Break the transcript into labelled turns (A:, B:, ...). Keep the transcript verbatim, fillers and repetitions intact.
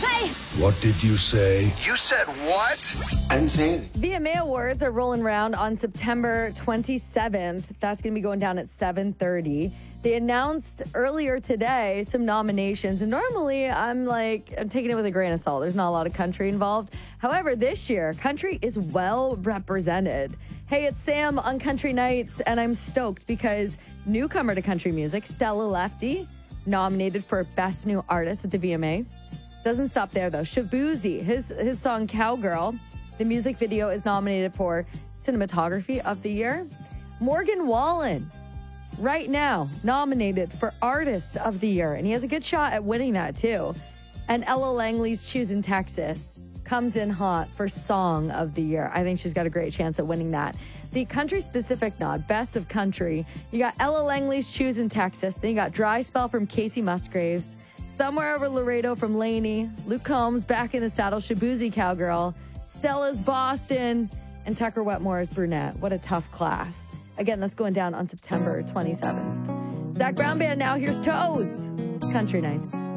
A: Hey!
B: What did you say?
C: You said what?
D: I didn't say anything.
E: V M A Awards are rolling around on September twenty-seventh. That's going to be going down at seven thirty. They announced earlier today some nominations, and normally I'm like, I'm taking it with a grain of salt. There's not a lot of country involved. However, this year, country is well represented. Hey, it's Sam on Country Nights, and I'm stoked because newcomer to country music, Stella Lefty, nominated for Best New Artist at the V M As. Doesn't stop there, though. Shabuzi, his, his song Cowgirl, the music video is nominated for Cinematography of the Year. Morgan Wallen, right now, nominated for Artist of the Year, and he has a good shot at winning that, too. And Ella Langley's Choosing Texas comes in hot for Song of the Year. I think she's got a great chance at winning that. The country-specific nod, Best of Country, you got Ella Langley's Choosing Texas, then you got Dry Spell from Casey Musgraves, Somewhere Over Laredo from Lainey, Luke Combs, Back in the Saddle, Shabuzi Cowgirl, Stella's Boston, and Tucker Wetmore's Brunette. What a tough class. Again, that's going down on September twenty-seventh. Zach Brown Band now. Here's Toes. Country Nights.